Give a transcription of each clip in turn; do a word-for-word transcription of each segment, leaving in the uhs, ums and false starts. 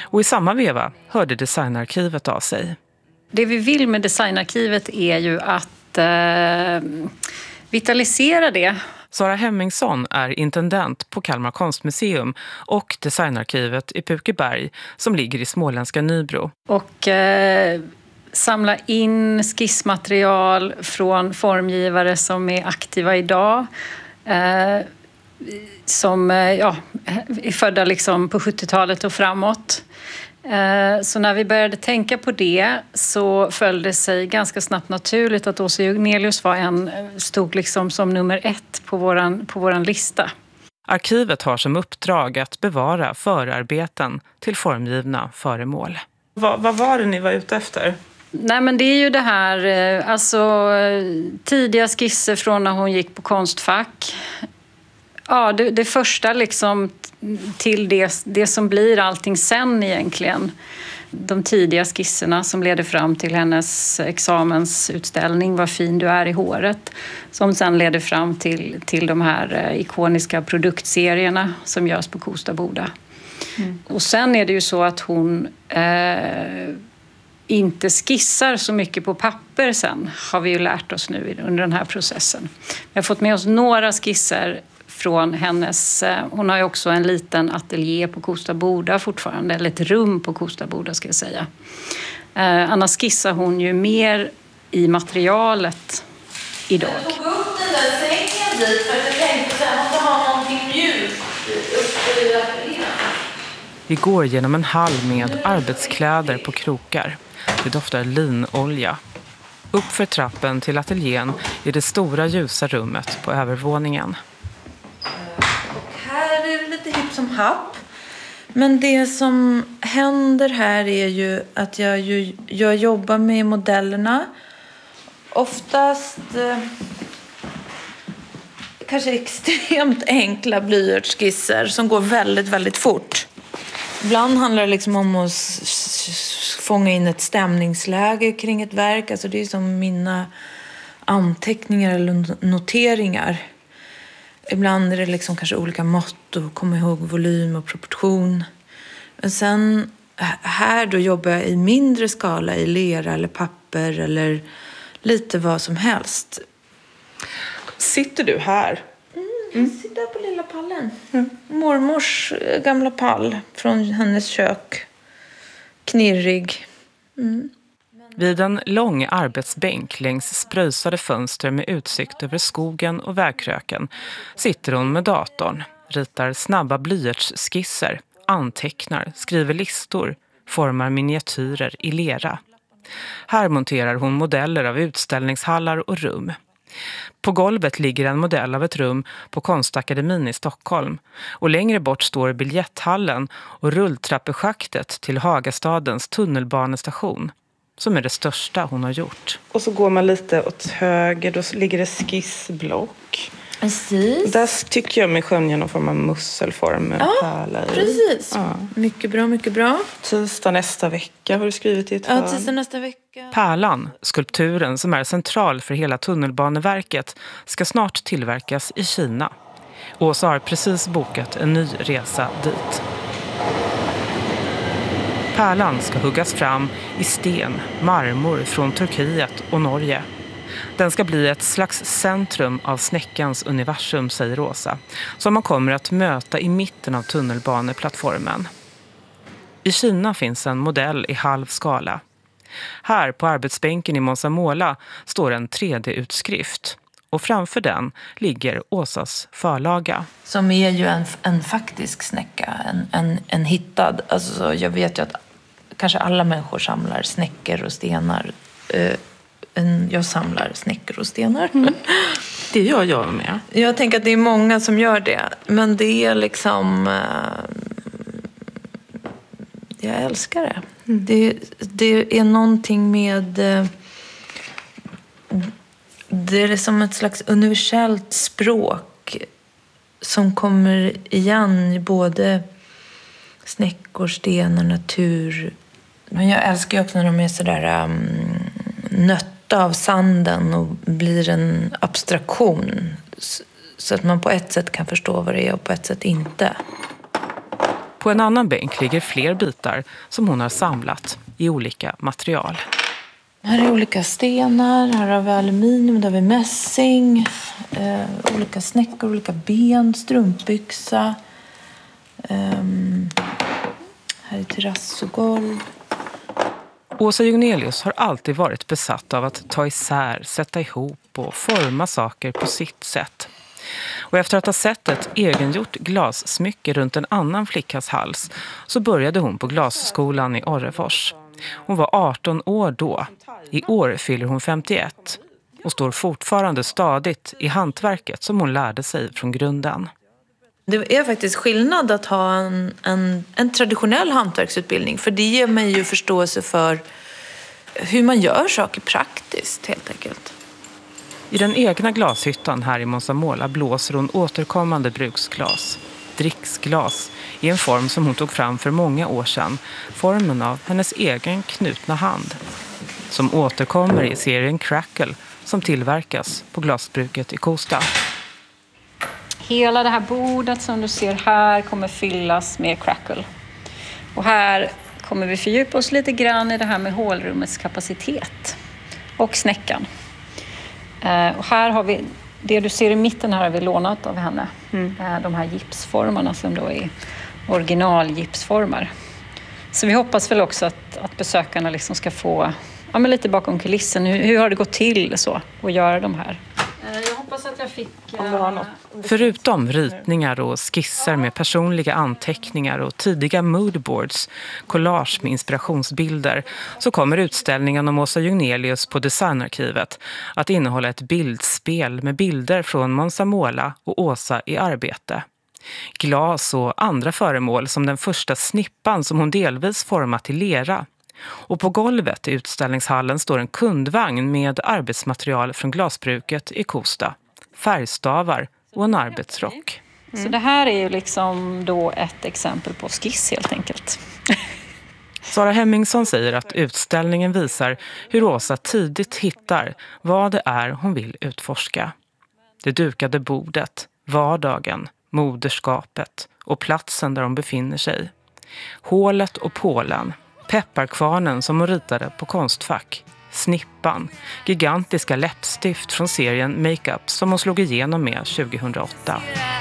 Och i samma veva hörde Designarkivet av sig. Det vi vill med Designarkivet är ju att eh, vitalisera det. Sara Hemmingsson är intendent på Kalmar konstmuseum och Designarkivet i Pukeberg som ligger i småländska Nybro. Och eh, samla in skissmaterial från formgivare som är aktiva idag. Eh, som eh, ja, är födda liksom på sjuttiotalet och framåt. Eh, så när vi började tänka på det så följde det sig ganska snabbt naturligt att Åsa Jörnelius var en, stod liksom som nummer ett på våran, på våran lista. Arkivet har som uppdrag att bevara förarbeten till formgivna föremål. Vad, vad var det ni var ute efter? Nej, men det är ju det här, alltså tidiga skisser från när hon gick på Konstfack. Ja, det, det första liksom till det, det som blir allting sen egentligen. De tidiga skisserna som leder fram till hennes examensutställning Vad fin du är i håret. Som sen leder fram till, till de här ikoniska produktserierna som görs på Kosta Boda. Mm. Och sen är det ju så att hon eh, inte skissar så mycket på papper sen. Har vi ju lärt oss nu under den här processen. Vi har fått med oss några skisser från hennes, hon har ju också en liten ateljé på Kosta Boda fortfarande, eller ett rum på Kosta Boda ska jag säga. Eh, annars skissar hon ju mer i materialet idag. Jag tog upp den där sängen dit för att jag tänkte att jag måste ha någonting mjukt uppe i ateljén. Vi går genom en hall med arbetskläder på krokar. Det doftar linolja. Upp för trappen till ateljén i det stora ljusa rummet på övervåningen. Här är det lite hipp som happ. Men det som händer här är ju att jag, ju, jag jobbar med modellerna. Oftast eh, kanske extremt enkla blyertsskisser som går väldigt, väldigt fort. Ibland handlar det liksom om att fånga in ett stämningsläge kring ett verk. Alltså det är som mina anteckningar eller noteringar. Ibland är det liksom kanske olika mått och komma ihåg volym och proportion. Men sen här då jobbar jag i mindre skala i lera eller papper eller lite vad som helst. Sitter du här? Mm, jag sitter på lilla pallen. Mm. Mormors gamla pall från hennes kök. Knirrig. Mm. Vid en lång arbetsbänk längs spröjsade fönster med utsikt över skogen och vägkröken sitter hon med datorn, ritar snabba blyertsskisser, antecknar, skriver listor, formar miniatyrer i lera. Här monterar hon modeller av utställningshallar och rum. På golvet ligger en modell av ett rum på Konstakademin i Stockholm och längre bort står biljetthallen och rulltrappeschaktet till Hagastadens tunnelbanestation, som är det största hon har gjort. Och så går man lite åt höger, då ligger det skissblock. Precis. Där tycker jag mig skönja någon form av musselform med ja, pärla i. Precis. Ja. Mycket bra, mycket bra. Tisdag nästa vecka har du skrivit i ett Ja, hörn. tisdag nästa vecka. Pärlan, skulpturen som är central för hela tunnelbaneverket, ska snart tillverkas i Kina. Åsa har precis bokat en ny resa dit. Pärlan ska huggas fram i sten, marmor från Turkiet och Norge. Den ska bli ett slags centrum av snäckans universum, säger Åsa, som man kommer att möta i mitten av tunnelbaneplattformen. I Kina finns en modell i halv skala. Här på arbetsbänken i Monza Måla står en tre D-utskrift. Och framför den ligger Åsas förlaga. Som är ju en, en faktisk snäcka, en, en, en hittad. Alltså, jag vet ju att kanske alla människor samlar snäckor och stenar. Uh, en, jag samlar snäckor och stenar. Mm. Det gör jag med. Jag tänker att det är många som gör det. Men det är liksom... Uh, jag älskar det. Mm. det. Det är någonting med... Uh, det är som ett slags universellt språk som kommer igen i både snäckor, stenar, natur. Men jag älskar ju också när de är sådär um, nötta av sanden och blir en abstraktion. Så att man på ett sätt kan förstå vad det är och på ett sätt inte. På På en annan bänk ligger fler bitar som hon har samlat i olika material. Här är olika stenar, här har vi aluminium, där har vi mässing, eh, olika snäckor, olika ben, strumpbyxa. Eh, här är terrassogolv. Åsa Junelius har alltid varit besatt av att ta isär, sätta ihop och forma saker på sitt sätt. Och efter att ha sett ett egengjort glassmycke runt en annan flickas hals så började hon på glasskolan i Orrefors. Hon var arton år då. I år fyller hon femtioett och står fortfarande stadigt i hantverket som hon lärde sig från grunden. Det är faktiskt skillnad att ha en, en, en traditionell hantverksutbildning, för det ger mig ju förståelse för hur man gör saker praktiskt helt enkelt. I den egna glashyttan här i Monsamola blåser hon återkommande bruksglas. Dricksglas i en form som hon tog fram för många år sedan. Formen av hennes egen knutna hand. Som återkommer i serien Crackle som tillverkas på glasbruket i Kosta. Hela det här bordet som du ser här kommer fyllas med Crackle. Och här kommer vi fördjupa oss lite grann i det här med hålrummets kapacitet. Och snäckan. Och här har vi, det du ser i mitten här har vi lånat av henne. Mm. De här gipsformarna som då är originalgipsformar. Så vi hoppas väl också att, att besökarna liksom ska få ja, men lite bakom kulissen. Hur, hur har det gått till så att göra de här? Jag hoppas att jag fick... Uh, Förutom ritningar och skisser med personliga anteckningar och tidiga moodboards, collage med inspirationsbilder, så kommer utställningen om Åsa Junelius på Designarkivet att innehålla ett bildspel med bilder från Monsamola och Åsa i arbete. Glas och andra föremål som den första snippan som hon delvis format till lera. Och på golvet i utställningshallen står en kundvagn med arbetsmaterial från glasbruket i Kosta. Färgstavar och en arbetsrock. Mm. Så det här är ju liksom då ett exempel på skiss helt enkelt. Sara Hemmingsson säger att utställningen visar hur Åsa tidigt hittar vad det är hon vill utforska. Det dukade bordet, vardagen, moderskapet och platsen där hon befinner sig. Hålet och pålen. Pepparkvarnen som hon ritade på Konstfack, snippan, gigantiska läppstift från serien Makeup som hon slog igenom med tjugohundraåtta.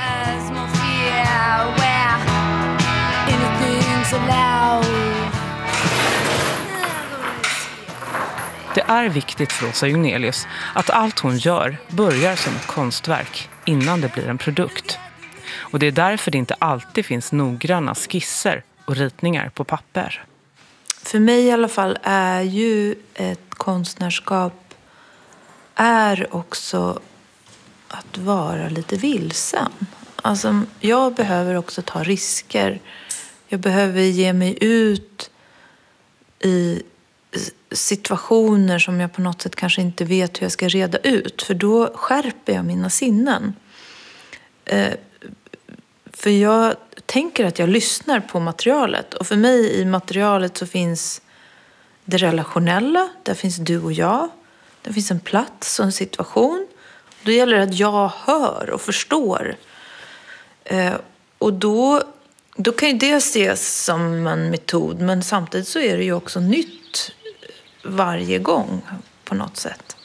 Det är viktigt för Åsa Junelius att allt hon gör börjar som ett konstverk innan det blir en produkt. Och det är därför det inte alltid finns noggranna skisser och ritningar på papper. För mig i alla fall är ju ett konstnärskap är också att vara lite vilsen. Alltså, jag behöver också ta risker. Jag behöver ge mig ut i situationer som jag på något sätt kanske inte vet hur jag ska reda ut. För då skärper jag mina sinnen. Eh, för jag tänker att jag lyssnar på materialet. Och för mig i materialet så finns det relationella. Där finns du och jag. Där finns en plats och en situation. Då gäller det att jag hör och förstår. Eh, och då, då kan ju det ses som en metod. Men samtidigt så är det ju också nytt varje gång på något sätt.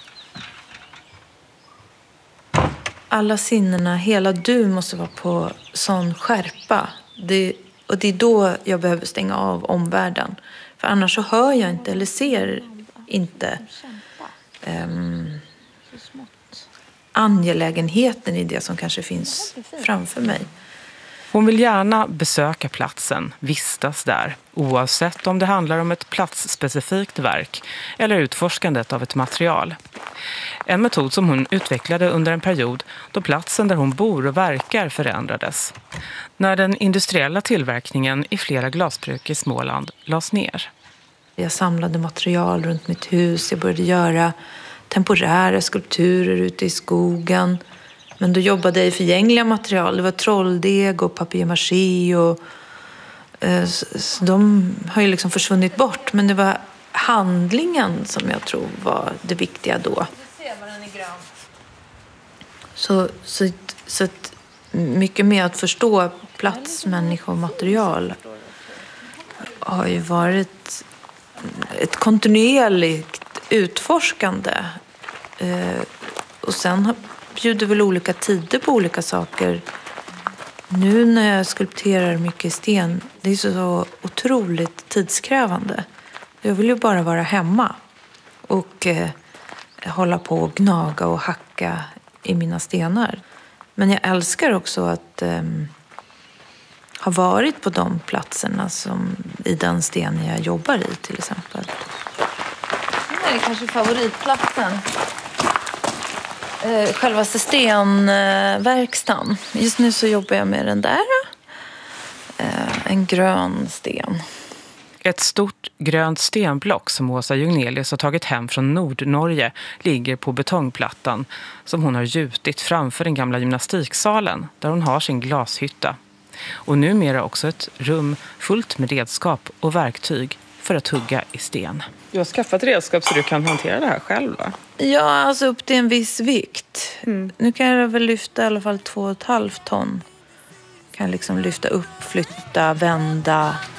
Alla sinnena, hela du måste vara på sån skärpa. Det, och det är då jag behöver stänga av omvärlden. För annars så hör jag inte eller ser inte um, angelägenheten i det som kanske finns framför mig. Hon vill gärna besöka platsen, vistas där, oavsett om det handlar om ett platsspecifikt verk eller utforskandet av ett material. En metod som hon utvecklade under en period då platsen där hon bor och verkar förändrades. När den industriella tillverkningen i flera glasbruk i Småland lades ner. Jag samlade material runt mitt hus, jag började göra temporära skulpturer ute i skogen. Men då jobbade jag i förgängliga material. Det var trolldeg och papier-maché och eh, så de har ju liksom försvunnit bort. Men det var handlingen som jag tror var det viktiga då. Så, så, så att mycket med att förstå platsmänniskomaterial har ju varit ett kontinuerligt utforskande. Eh, och sen bjuder väl olika tider på olika saker. Nu när jag skulpterar mycket i sten, det är så otroligt tidskrävande. Jag vill ju bara vara hemma och eh, hålla på och gnaga och hacka i mina stenar. Men jag älskar också att eh, ha varit på de platserna som i den sten jag jobbar i till exempel. Det är kanske favoritplatsen. Eh, självaste stenverkstan. Just nu så jobbar jag med den där. Eh, en grön sten. Ett stort grönt stenblock som Åsa Jugnelius har tagit hem från Nordnorge ligger på betongplattan som hon har gjutit framför den gamla gymnastiksalen där hon har sin glashytta. Och numera också ett rum fullt med redskap och verktyg för att hugga i sten. Du har skaffat redskap så du kan hantera det här själv, va? Ja, alltså upp till en viss vikt. Mm. Nu kan jag väl lyfta i alla fall två och ett halvt ton. Kan liksom lyfta upp, flytta, vända.